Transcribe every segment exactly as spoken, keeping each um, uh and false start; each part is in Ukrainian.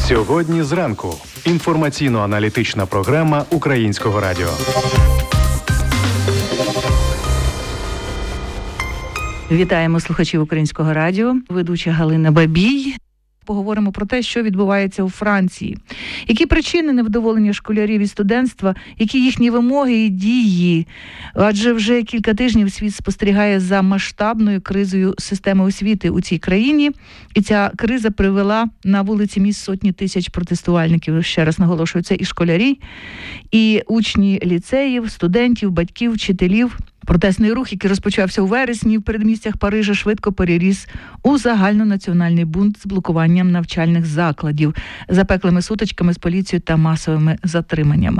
Сьогодні зранку. Інформаційно-аналітична програма Українського радіо. Вітаємо слухачів Українського радіо. Ведуча Галина Бабій. Поговоримо про те, що відбувається у Франції. Які причини невдоволення школярів і студентства, які їхні вимоги і дії? Адже вже кілька тижнів світ спостерігає за масштабною кризою системи освіти у цій країні. І ця криза привела на вулиці міст сотні тисяч протестувальників. Ще раз наголошую, це і школярі, і учні ліцеїв, студентів, батьків, вчителів. Протестний рух, який розпочався у вересні в передмістях Парижа, швидко переріс у загальнонаціональний бунт з блокуванням навчальних закладів, запеклими сутичками з поліцією та масовими затриманнями.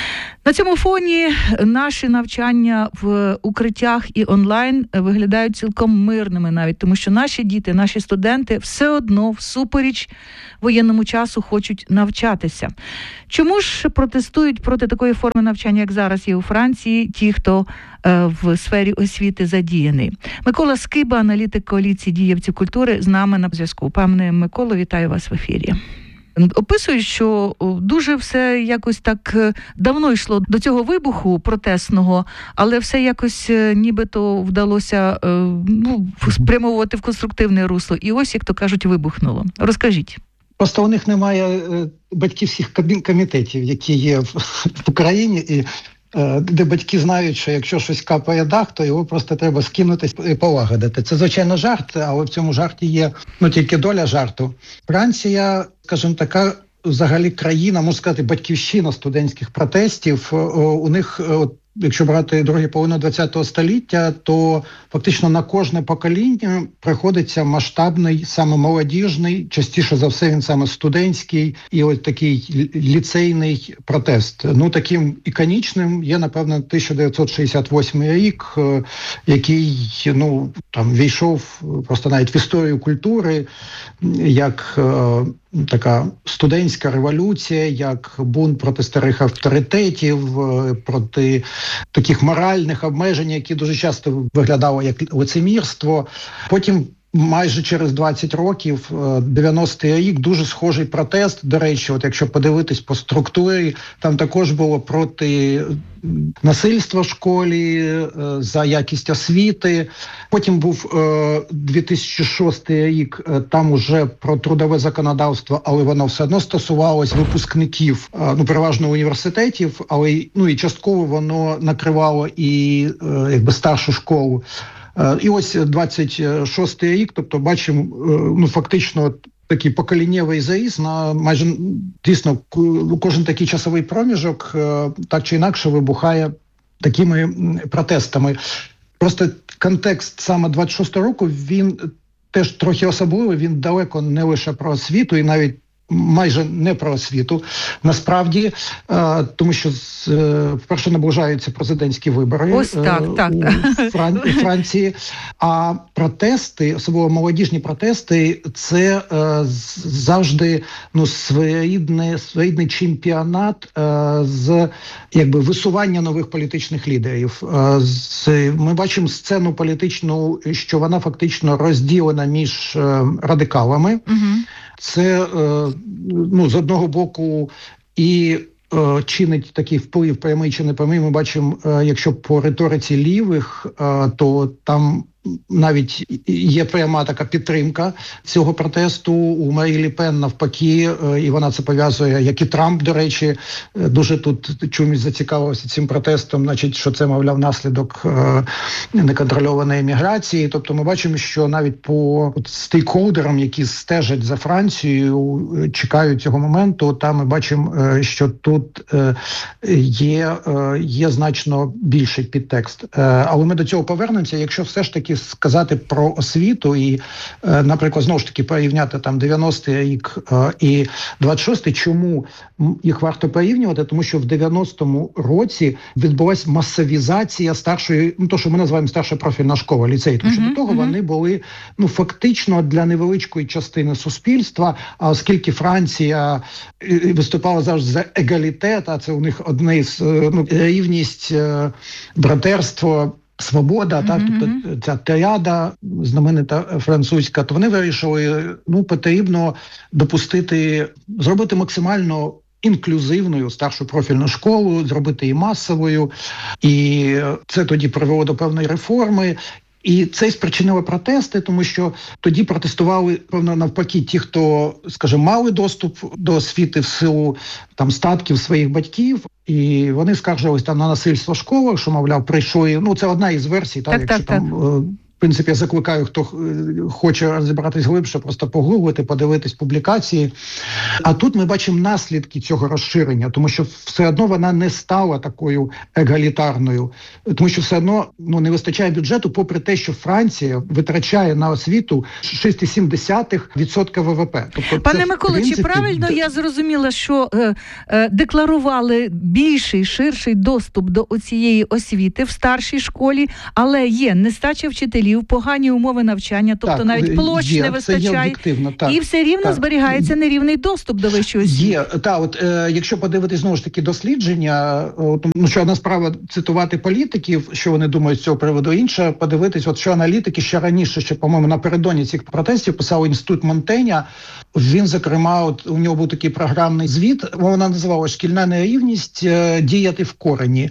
На цьому фоні наші навчання в укриттях і онлайн виглядають цілком мирними навіть, тому що наші діти, наші студенти все одно всупереч воєнному часу хочуть навчатися. Чому ж протестують проти такої форми навчання, як зараз є у Франції, ті, хто е, в сфері освіти задіяний? Микола Скиба, аналітик коаліції діячів культури, з нами на зв'язку. Пане Миколо, вітаю вас в ефірі. Описують, що дуже все якось так давно йшло до цього вибуху протестного, але все якось нібито вдалося ну, спрямовувати в конструктивне русло. І ось, як то кажуть, вибухнуло. Розкажіть. Просто у них немає батьківських комітетів, які є в Україні, і де батьки знають, що якщо щось капає дах, то його просто треба скинути і полагодити. Це, звичайно, жарт, але в цьому жарті є ну, тільки доля жарту. Франція, скажімо, така взагалі країна, можна сказати, батьківщина студентських протестів. У них, якщо брати другу половину ХХ століття, то фактично на кожне покоління приходиться масштабний, саме молодіжний, частіше за все він саме студентський і ось такий ліцейний протест. Ну, таким іконічним є, напевно, тисяча дев'ятсот шістдесят восьмий рік, який, ну, там, війшов просто навіть в історію культури, як така студентська революція, як бунт проти старих авторитетів, проти таких моральних обмежень, які дуже часто виглядало як лицемірство. Потім майже через двадцять років, дев'яностий рік, дуже схожий протест. До речі, от якщо подивитись по структурі, там також було проти насильства в школі, за якість освіти. Потім був дві тисячі шостий рік, там уже про трудове законодавство, але воно все одно стосувалось випускників, ну, переважно університетів, але ну, і частково воно накривало і якби старшу школу. І ось двадцять шостий рік, тобто бачимо, ну, фактично такий поколіннєвий заїзд на майже, дійсно, кожен такий часовий проміжок так чи інакше вибухає такими протестами. Просто контекст саме двадцять шостого року, він теж трохи особливий, він далеко не лише про освіту і навіть майже не про освіту, насправді, е, тому що е, вперше наближаються президентські вибори Ось так, е, так, у Фран... Франції, а протести, особливо молодіжні протести, це е, завжди ну, своєрідний, своєрідний чемпіонат е, з якби, висування нових політичних лідерів. Е, з, ми бачимо сцену політичну, що вона фактично розділена між е, радикалами. Угу. Це, ну, з одного боку, і е, чинить такий вплив, прямий чи непрямий. Ми бачимо, е, якщо по риториці лівих, е, то там навіть є пряма така підтримка цього протесту. У Марі Ле Пен навпаки, і вона це пов'язує, як і Трамп, до речі, дуже тут чомусь зацікавився цим протестом, значить, що це, мовляв, наслідок е, неконтрольованої міграції. Тобто ми бачимо, що навіть по стейкхолдерам, які стежать за Францією, чекають цього моменту, там ми бачимо, е, що тут е, є, е, є значно більший підтекст. Е, але ми до цього повернемося, якщо все ж таки сказати про освіту і, наприклад, знову ж таки порівняти там дев'яностий рік і двадцять шостий. Чому їх варто порівнювати? Тому що в дев'яностому році відбулася масовізація старшої, ну то, що ми називаємо старша профільна школа, ліцей. Тому що uh-huh, до того uh-huh. вони були, ну, фактично для невеличкої частини суспільства, а оскільки Франція виступала завжди за егалітет, а це у них одне з, ну, рівність, братерство, Свобода, mm-hmm. так, тобто ця тиряда знаменита французька, то вони вирішили, ну, потрібно допустити, зробити максимально інклюзивною старшу профільну школу, зробити її масовою, і це тоді привело до певної реформи. І це спричинило протести, тому що тоді протестували, певно, навпаки, ті, хто, скажімо, мали доступ до освіти в силу там статків своїх батьків, і вони скаржились там на насильство в школах, що, мовляв, прийшли, ну, це одна із версій, так, так, якщо так, там... Так. В принципі, я закликаю, хто хоче розібратись глибше, просто погуглити, подивитись публікації. А тут ми бачимо наслідки цього розширення, тому що все одно вона не стала такою егалітарною, тому що все одно, ну, не вистачає бюджету, попри те, що Франція витрачає на освіту шість цілих сім десятих відсотка ВВП. Тобто, пане це, Миколо, принципі, чи правильно д... я зрозуміла, що е, е, декларували більший, ширший доступ до цієї освіти в старшій школі, але є нестача вчителів, погані умови навчання, тобто так, навіть площ є, не вистачає, так, і все рівно так. зберігається нерівний доступ до вищої освіти. Є, так, от е, якщо подивитись знову ж таки дослідження, от, ну, що одна справа цитувати політиків, що вони думають з цього приводу, інша подивитись, от що аналітики ще раніше, ще, по-моєму, напередодні цих протестів писав Інститут Монтеня. Він, зокрема, от у нього був такий програмний звіт, вона називалась «Шкільна нерівність. Діяти в корені».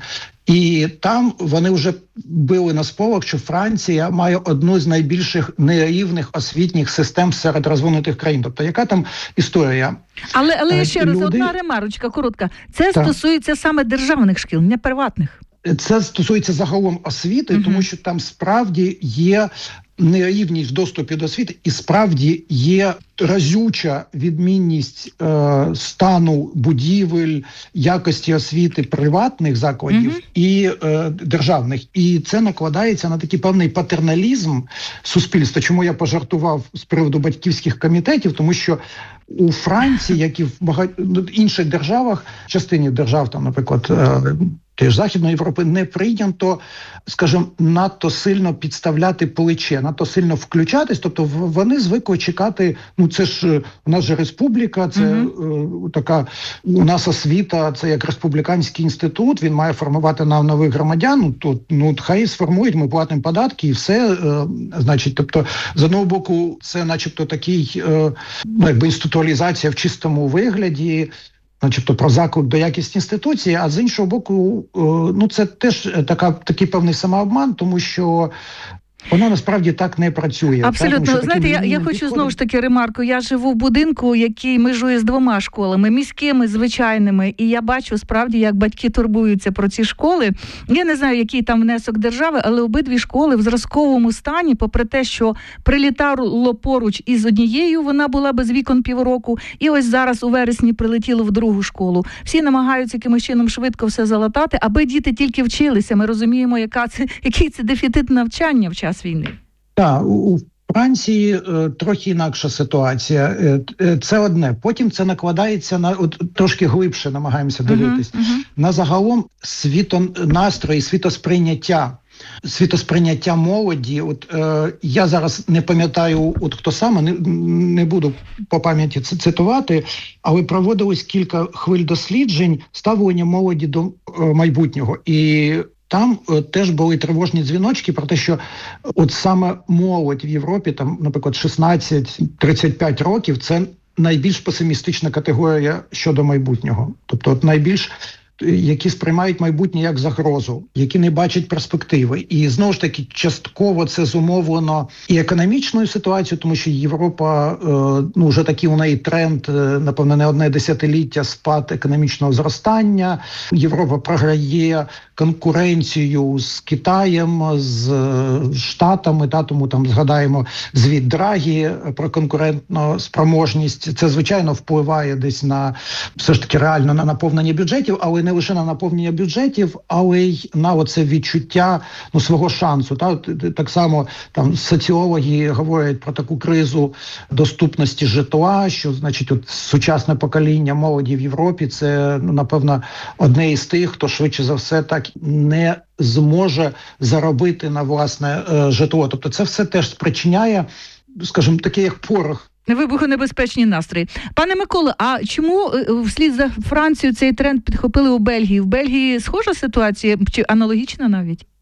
І там вони вже били на сполох, що Франція має одну з найбільших нерівних освітніх систем серед розвинутих країн. Тобто, яка там історія? Але, але ще Люди... раз, одна ремарочка коротка. Це так. стосується саме державних шкіл, не приватних. Це стосується загалом освіти, угу. тому що там справді є нерівність в доступі до освіти, і справді є разюча відмінність е, стану будівель, якості освіти приватних закладів mm-hmm. і е, державних. І це накладається на такий певний патерналізм суспільства. Чому я пожартував з приводу батьківських комітетів, тому що у Франції, як і в багать... інших державах, частині держав, там, наприклад, е, теж Західної Європи, не прийнято, скажімо, надто сильно підставляти плече, надто сильно включатись. Тобто вони звикли чекати, ну це ж у нас же республіка, це mm-hmm. е, така, у нас освіта, це як республіканський інститут, він має формувати нам нових громадян, ну, то, ну хай сформують, ми платимо податки і все, е, значить, тобто, з одного боку, це начебто такий, е, ну, якби інституалізація в чистому вигляді, начебто про заклик до якісті інституції, а з іншого боку, ну це теж така, такий певний самообман, тому що воно насправді так не працює. Абсолютно. Так? Знаєте, я, я хочу підходить... знову ж таки ремарку. Я живу в будинку, який межує з двома школами, міськими, звичайними, і я бачу справді, як батьки турбуються про ці школи. Я не знаю, який там внесок держави, але обидві школи в зразковому стані, попри те, що прилітало поруч із однією, вона була без вікон півроку, і ось зараз у вересні прилетіло в другу школу. Всі намагаються якимось чином швидко все залатати, аби діти тільки вчилися. Ми розуміємо, яка це, який це дефіцит навчання в час війни. Так, у Франції е, трохи інакша ситуація. Е, е, це одне. Потім це накладається на, от, трошки глибше намагаємося дивитись, uh-huh, uh-huh. на загалом світонастрої, світосприйняття. Світосприйняття молоді. От е, я зараз не пам'ятаю, от хто саме, не, не буду по пам'яті цитувати, але проводилось кілька хвиль досліджень ставлення молоді до е, майбутнього. І там е, теж були тривожні дзвіночки про те, що от саме молодь в Європі, там, наприклад, шістнадцять тридцять п'ять років, це найбільш песимістична категорія щодо майбутнього. Тобто, от найбільш які сприймають майбутнє як загрозу, які не бачать перспективи. І знову ж таки, частково це зумовлено і економічною ситуацією, тому що Європа, е, ну вже такий у неї тренд, е, напевно, не одне десятиліття спад економічного зростання. Європа програє конкуренцію з Китаєм, з Штатами, та, тому там згадаємо звіт Драгі про конкурентну спроможність. Це, звичайно, впливає десь на, все ж таки, реально на наповнення бюджетів, але не лише на наповнення бюджетів, але й на оце відчуття, ну, свого шансу. Та? Так само там соціологи говорять про таку кризу доступності житла, що, значить, от сучасне покоління молоді в Європі – це, ну, напевно, одне із тих, хто швидше за все так не зможе заробити на власне е, житло. Тобто це все теж спричиняє, скажімо, таке як порох. Вибухонебезпечні настрої. Пане Миколо, а чому вслід за Францією цей тренд підхопили у Бельгії? В Бельгії схожа ситуація, чи аналогічна навіть?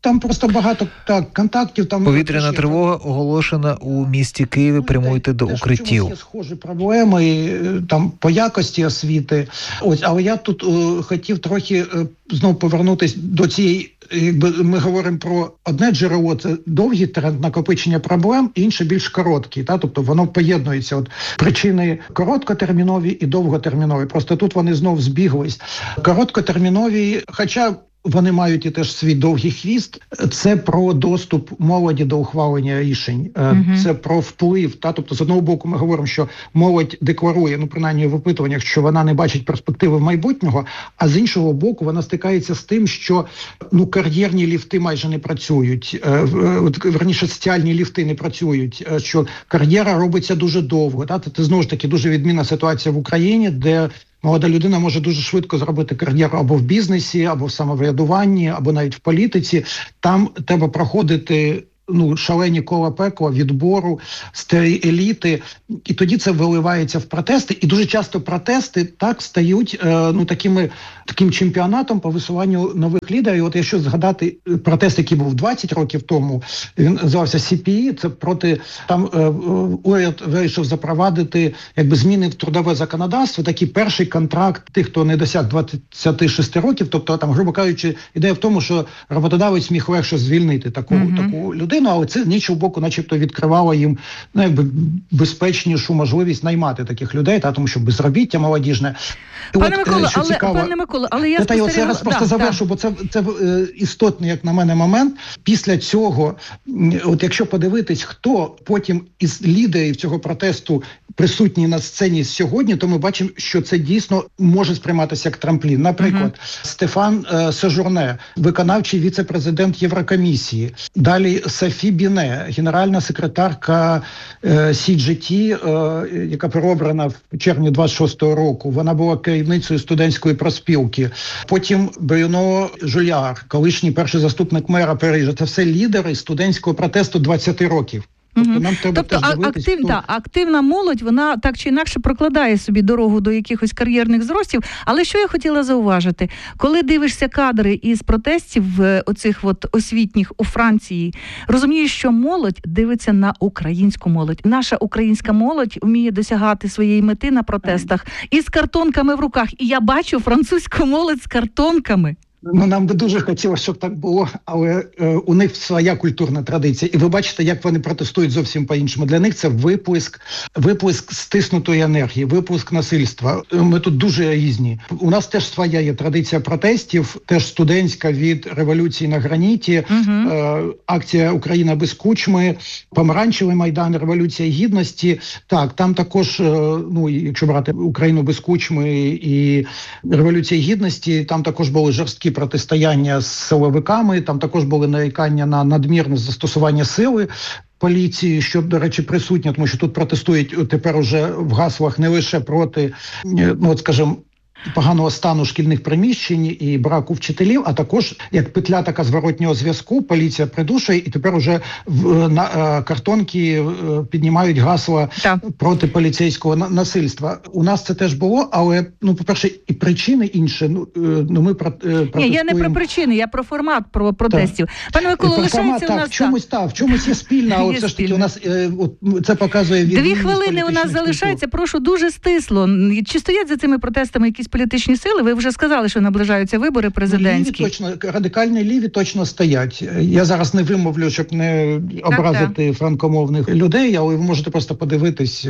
Там просто багато так контактів. Там повітряна тривога оголошена у місті Києві. Прямуйте до теж укриттів. Є схожі проблеми там по якості освіти. Ось, але я тут е, хотів трохи е, знову повернутися до цієї. Якби ми говоримо про одне джерело, це довгий тренд накопичення проблем, інше більш короткий. Та? Тобто воно поєднується. От причини короткотермінові і довготермінові. Просто тут вони знов збіглись. Короткотермінові, хоча вони мають і теж свій довгий хвіст, це про доступ молоді до ухвалення рішень, uh-huh. це про вплив. Та? Тобто, з одного боку, ми говоримо, що молодь декларує, ну, принаймні в опитуваннях, що вона не бачить перспективи майбутнього, а з іншого боку, вона стикається з тим, що ну, кар'єрні ліфти майже не працюють, верніше, соціальні ліфти не працюють, що кар'єра робиться дуже довго. Та? Це, знову ж таки, дуже відмінна ситуація в Україні, де молода людина може дуже швидко зробити кар'єру або в бізнесі, або в самоврядуванні, або навіть в політиці. Там треба проходити ну, шалені кола пекла, відбору, старі еліти, і тоді це виливається в протести. І дуже часто протести так стають е, ну, такими, таким чемпіонатом по висуванню нових лідерів. От якщо згадати протест, який був двадцять років тому, він називався Сі Пі І, це проти, там е, уряд вирішив запровадити якби зміни в трудове законодавство, такий перший контракт тих, хто не досяг двадцять шість років, тобто там, грубо кажучи, ідея в тому, що роботодавець міг легше звільнити таку, mm-hmm. таку людину, але це з іншого боку начебто відкривало їм ну, якби, безпечнішу можливість наймати таких людей, та, тому що безробіття молодіжне. Пане Миколо, але, цікаво, пане Миколо, але я спостерігала... Я раз просто да, завершу, да. бо це, це е, істотний, як на мене, момент. Після цього, от якщо подивитись, хто потім із лідерів цього протесту присутні на сцені сьогодні, то ми бачимо, що це дійсно може сприйматися як трамплін. Наприклад, uh-huh. Стефан е, Сежурне, виконавчий віце-президент Єврокомісії. Далі Софі Біне, генеральна секретарка е, Сі Джі Ті, е, яка переобрана в червні двадцять шостого року. Вона була керівницею студентської проспілки. Потім Брюно Жуляр, колишній перший заступник мера Парижа. Це все лідери студентського протесту двадцять років. Тобто, угу. нам треба тобто теж дивитись, актив, хто... да, активна молодь, вона так чи інакше прокладає собі дорогу до якихось кар'єрних зростів. Але що я хотіла зауважити? Коли дивишся кадри із протестів оцих от освітніх у Франції, розумієш, що молодь дивиться на українську молодь. Наша українська молодь вміє досягати своєї мети на протестах із картонками в руках. І я бачу французьку молодь з картонками. Ну, нам би дуже хотілося, щоб так було, але е, у них своя культурна традиція. І ви бачите, як вони протестують зовсім по-іншому. Для них це виплеск, виплеск стиснутої енергії, виплеск насильства. Ми тут дуже різні. У нас теж своя є традиція протестів, теж студентська від революції на граніті, угу. е, акція «Україна без кучми», Помаранчевий майдан, Революція Гідності. Так, там також, е, ну, якщо брати Україну без кучми і Революція Гідності, там також були жорсткі протистояння з силовиками, там також були нарікання на надмірне застосування сили поліції, що, до речі, присутнє, тому що тут протестують тепер уже в гаслах не лише проти, ну, от, скажімо, поганого стану шкільних приміщень і браку вчителів, а також як петля така зворотнього зв'язку, поліція придушує, і тепер уже в, на е, картонки е, піднімають гасла так. проти поліцейського на, насильства. У нас це теж було, але, ну, по-перше, і причини інші. Ну, е, ну ми про, е, протестуємо. Ні, я не про причини, я про формат, про протестів. Так. Пане Миколо, лишається у нас... Так, в чомусь, так, в чомусь є спільна, але все ж таки у нас е, от, це показує... Дві хвилини у нас залишається, прошу, дуже стисло. Чи стоять за цими протестами якісь політичні сили? Ви вже сказали, що наближаються вибори президентські. Ліві точно, радикальні ліві точно стоять. Я зараз не вимовлю, щоб не образити так, франкомовних людей, але ви можете просто подивитись,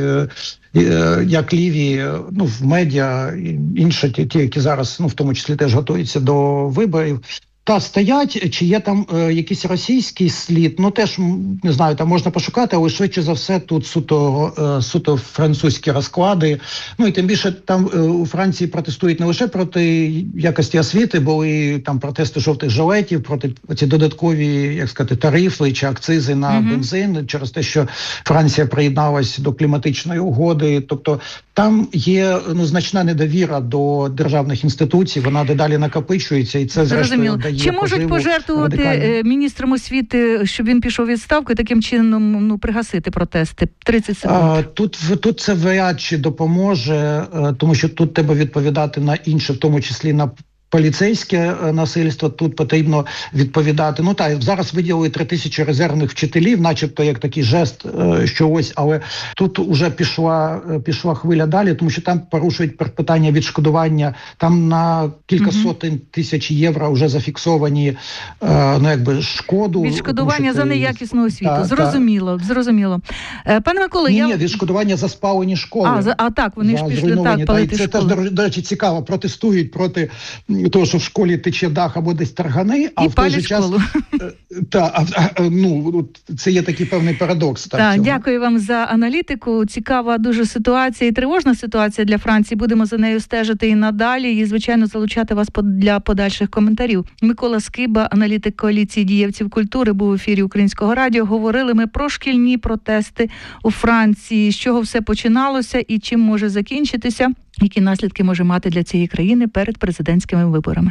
як ліві, ну, в медіа, інші, ті, ті, які зараз, ну, в тому числі теж готуються до виборів, та стоять, чи є там е, якийсь російський слід, ну теж, не знаю, там можна пошукати, але швидше за все тут суто, е, суто французькі розклади. Ну і тим більше там е, у Франції протестують не лише проти якості освіти, були там протести жовтих жилетів, проти ці додаткові, як сказати, тарифи чи акцизи на mm-hmm. бензин, через те, що Франція приєдналась до кліматичної угоди. Тобто там є, ну, значна недовіра до державних інституцій, вона дедалі накопичується, і це зрештою дає. Чи можуть пожертвувати радикальні... міністром освіти, щоб він пішов у відставку і таким чином, ну, пригасити протести? тридцять секунд. А, тут, тут це вряд чи допоможе, тому що тут треба відповідати на інше, в тому числі на поліцейське насильство, тут потрібно відповідати. Ну так, зараз виділили три тисячі резервних вчителів, начебто як такий жест, що ось, але тут уже пішла, пішла хвиля далі, тому що там порушують питання відшкодування, там на кілька mm-hmm. сотень тисяч євро вже зафіксовані, ну якби шкоду. Відшкодування це... за неякісну освіту, та, зрозуміло, та. зрозуміло. Пане Миколо, ні, я... Ні, відшкодування за спалені школи. А, за... а так, вони ж пішли так палити школи. Це теж, до речі, цікаво, протестують проти того, що в школі тече дах або десь таргани, а і в той же час та, а, ну, це є такий певний парадокс. Так, так, дякую вам за аналітику. Цікава дуже ситуація і тривожна ситуація для Франції. Будемо за нею стежити і надалі, і, звичайно, залучати вас для подальших коментарів. Микола Скиба, аналітик коаліції дієвців культури, був в ефірі Українського радіо. Говорили ми про шкільні протести у Франції, з чого все починалося і чим може закінчитися, які наслідки може мати для цієї країни перед президентськими виборами.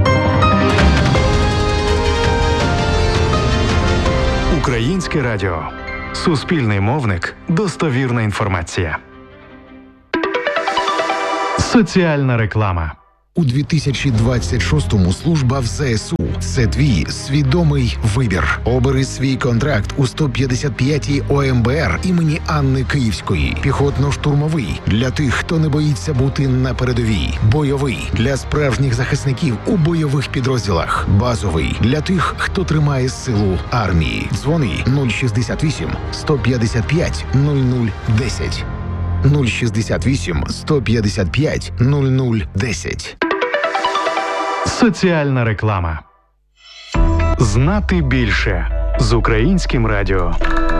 Українське радіо. Суспільний мовник. Достовірна інформація. Соціальна реклама. У дві тисячі двадцять шостому служба в ЗСУ – це твій свідомий вибір. Обери свій контракт у сто п'ятдесят п'ятій О Ем Бе Ер імені Анни Київської. Піхотно-штурмовий – для тих, хто не боїться бути на передовій. Бойовий – для справжніх захисників у бойових підрозділах. Базовий – для тих, хто тримає силу армії. Дзвони нуль шістдесят вісім сто п'ятдесят п'ять нуль нуль десять. нуль шістдесят вісім сто п'ятдесят п'ять нуль нуль десять. Соціальна реклама. Знати більше з Українським радіо.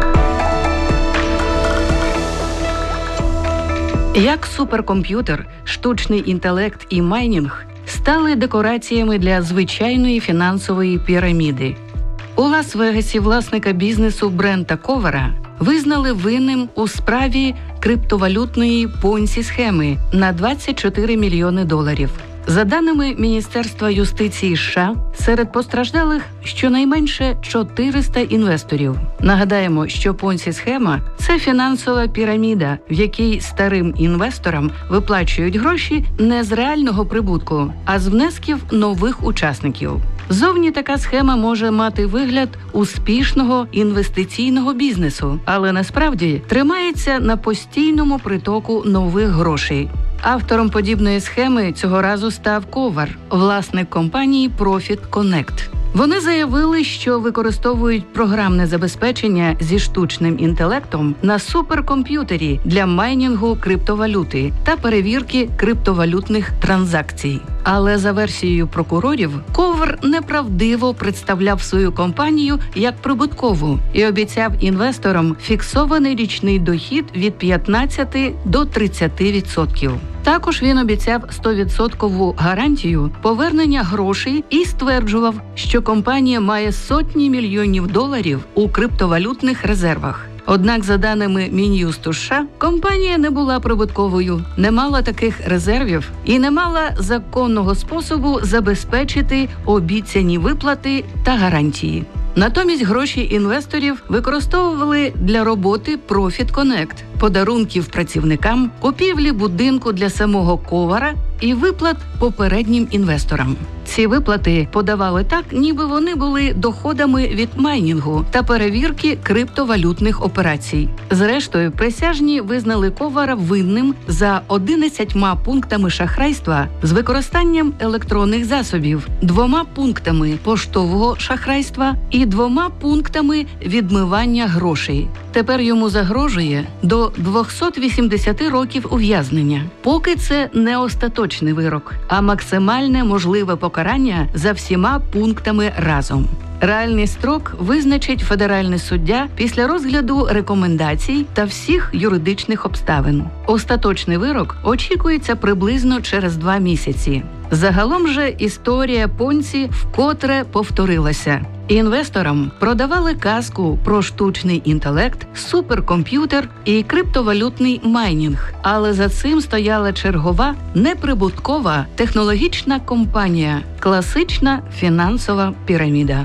Як суперкомп'ютер, штучний інтелект і майнінг стали декораціями для звичайної фінансової піраміди. У Лас-Вегасі власника бізнесу Брента Ковара визнали винним у справі криптовалютної понсі-схеми на двадцять чотири мільйони доларів. За даними Міністерства юстиції США, серед постраждалих щонайменше чотириста інвесторів. Нагадаємо, що понсі-схема – це фінансова піраміда, в якій старим інвесторам виплачують гроші не з реального прибутку, а з внесків нових учасників. Зовні така схема може мати вигляд успішного інвестиційного бізнесу, але насправді тримається на постійному притоку нових грошей. Автором подібної схеми цього разу став Ковар, власник компанії Profit Connect. Вони заявили, що використовують програмне забезпечення зі штучним інтелектом на суперкомп'ютері для майнінгу криптовалюти та перевірки криптовалютних транзакцій. Але за версією прокурорів, Ковар неправдиво представляв свою компанію як прибуткову і обіцяв інвесторам фіксований річний дохід від п'ятнадцяти до тридцяти відсотків. Також він обіцяв сто відсотків гарантію повернення грошей і стверджував, що компанія має сотні мільйонів доларів у криптовалютних резервах. Однак, за даними Мін'юсту США, компанія не була прибутковою, не мала таких резервів і не мала законного способу забезпечити обіцяні виплати та гарантії. Натомість гроші інвесторів використовували для роботи Profit Connect, подарунків працівникам, купівлі будинку для самого Ковара і виплат попереднім інвесторам. Ці виплати подавали так, ніби вони були доходами від майнінгу та перевірки криптовалютних операцій. Зрештою, присяжні визнали Ковара винним за одинадцятьма пунктами шахрайства з використанням електронних засобів, двома пунктами поштового шахрайства і двома пунктами відмивання грошей. Тепер йому загрожує до двісті вісімдесят років ув'язнення. Поки це не остаточний вирок, а максимальне можливе покарання за всіма пунктами разом. Реальний строк визначить федеральний суддя після розгляду рекомендацій та всіх юридичних обставин. Остаточний вирок очікується приблизно через два місяці. Загалом же історія Понсі вкотре повторилася. Інвесторам продавали казку про штучний інтелект, суперкомп'ютер і криптовалютний майнінг. Але за цим стояла чергова, неприбуткова технологічна компанія – класична фінансова піраміда.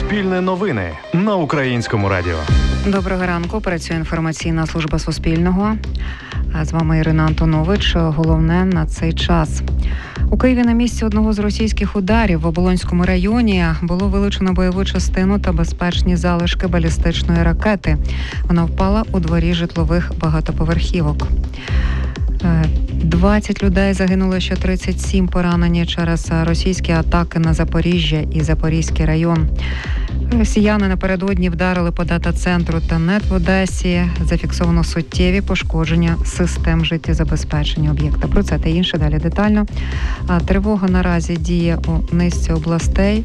Суспільне новини на Українському радіо. Доброго ранку. Працює інформаційна служба Суспільного. З вами Ірина Антонович. Головне на цей час. У Києві на місці одного з російських ударів в Оболонському районі було вилучено бойову частину та безпечні залишки балістичної ракети. Вона впала у дворі житлових багатоповерхівок. двадцять людей загинуло, ще тридцять сім поранені через російські атаки на Запоріжжя і Запорізький район. Росіяни напередодні вдарили по дата-центру ТЕНЕТ в Одесі. Зафіксовано суттєві пошкодження систем життєзабезпечення об'єкта. Про це та інше далі детально. Тривога наразі діє у низці областей.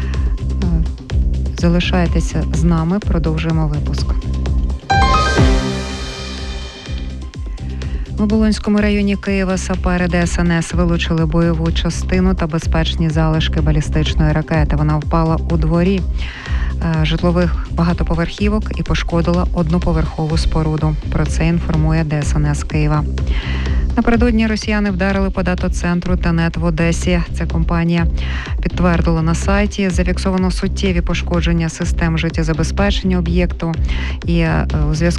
Залишайтеся з нами, продовжуємо випуск. В Оболонському районі Києва сапери Де Ес Ен Ес вилучили бойову частину та безпечні залишки балістичної ракети. Вона впала у дворі житлових багатоповерхівок і пошкодила одноповерхову споруду. Про це інформує Де Ес Ен Ес Києва. Напередодні росіяни вдарили по дата-центру ТЕНЕТ в Одесі. Ця компанія підтвердила на сайті. Зафіксовано суттєві пошкодження систем життєзабезпечення об'єкту. І у зв'язку